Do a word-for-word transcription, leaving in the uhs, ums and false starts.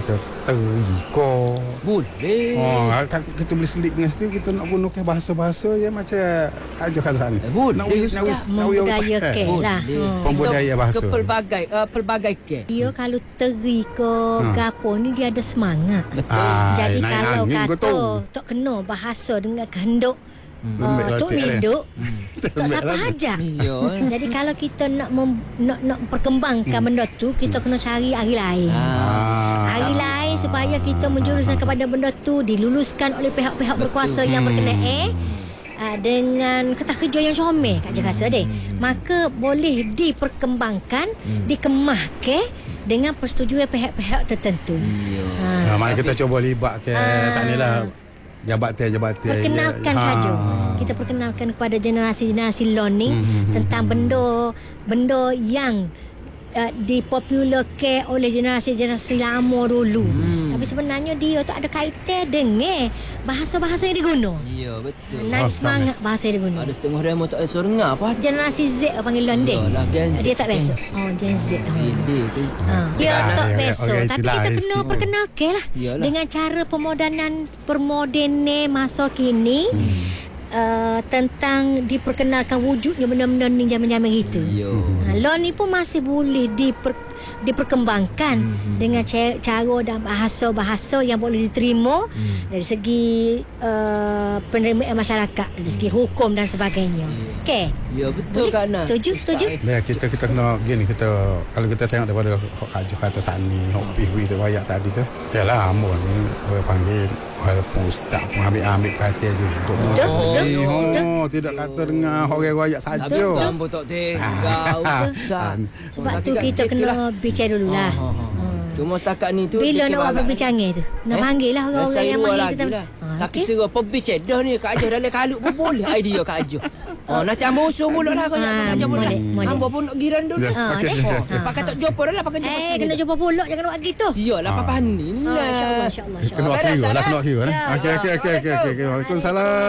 kata teriko. Boleh. Oh, kita boleh selit dengan situ, kita nak gunakan bahasa-bahasa yang macam Kak Hasan. Eh, boleh, nak Ustaz. nak Membudayakan lah. Boleh. Pembudaya Kita bahasa. Ke pelbagai uh, pelbagai ke. Dia kalau teri ke Ha. gapo ni dia ada semangat. Betul. Ah, Jadi naik kalau angin kau tahu. kata tak kena bahasa dengan kehenduk Lembek uh, lah Tok hati dia. Niduk tak Lembek siapa lah. hajak. Ya. Jadi kalau kita nak mem, nak nak perkembangkan Hmm. benda tu, kita kena cari hari lain. Ah. Hari lain supaya kita menjuruskan kepada benda tu diluluskan oleh pihak-pihak berkuasa yang berkenaan uh, dengan ketah kerja yang comel Kak Jah rasa deh. Maka boleh diperkembangkan, dikemahkan dengan persetujuan pihak-pihak tertentu. Ya. Ha. Ha, mari kita cuba libat ke Ah. tak ni lah jabatan-jabatan. Perkenalkan Ha. saja. Kita perkenalkan kepada generasi-generasi learning Hmm. tentang benda benda yang uh, dipopularkan oleh generasi-generasi lama dulu. Hmm. Tapi sebenarnya dia tak ada kaitan dengan bahasa-bahasa yang diguna. Ya, betul. Naik Oh, semangat bahasa yang diguna. Ada setengah remo tak esok dengar apa. Generasi Z panggil London. Yalah, Gen Z. Dia tak biasa. Gen Z. Oh, Gen Z. Oh. Ini tu. Ha, dia Ah, tak dia- biasa. orang Tapi itulah kita rezeki. kena perkenalkan lah Yalah. dengan cara pemodenan permodenan masa kini. Uh, tentang diperkenalkan wujudnya benda-benda ni zaman-zaman itu. Ya. Ha, law ni pun masih boleh diper, diperkembangkan Hmm. dengan cara, cara dan bahasa-bahasa yang boleh diterima Hmm. dari segi uh, penerimaan masyarakat, dari segi hukum dan sebagainya. Okey. Ya, betul Kak Ana. Setuju, setuju. Biar kita kita kena gini, kita kalau kita tengok daripada Kak Joh kata Sani, Hopi Hui tu wayak tadi tu. Yalah ambo ni orang panggil walaupun ustaz pun ambil-ambil perhatian juga. Betul, betul, Eh, betul. oh, tidak kata dengan orang wayak saja. Tapi gambo tak tinggal. Tak. Sebab Tapi tu kat kita itulah. kena bicara dululah. Ha, ha, ha. Cuma setakat ni tu Bila fikir nak buat bagai. perbincangan tu? Nak panggil lah orang-orang Saya yang dua mahir lagi kita. lah. Ha, Tapi okey. serah pembicara dah ni Kak Ajuh dalam kalut pun boleh idea Kak Ajuh. Oh, nanti ambo usul mulut lah kau Ah, jangan ajar boleh. boleh, boleh. Ambo pun nak giran dulu. Ya, Ha, okey, deh. okey, Oh, okey. pakai tak jumpa dah lah pakai jumpa. Eh, sini kena dah. jumpa pulak, jangan buat gitu. Iyalah Ah. papa ni Ha, lah. insya-Allah, insya-Allah. Kena wakil lah, kena wakil lah. Ya. Okey, okey, okey, okey, okey. Waalaikumsalam.